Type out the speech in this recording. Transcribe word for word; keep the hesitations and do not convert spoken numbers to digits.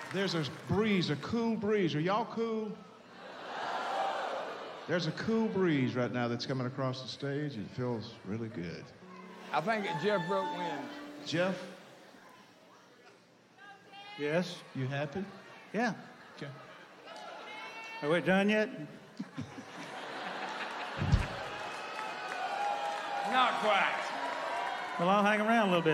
There's a breeze, a cool breeze. Are y'all cool? There's a cool breeze right now that's coming across the stage. It feels really good. I think that Jeff Brooke wins. Jeff, Yes? you happy? Yeah. Okay. Are we done yet? Not quite. Well, I'll hang around a little bit.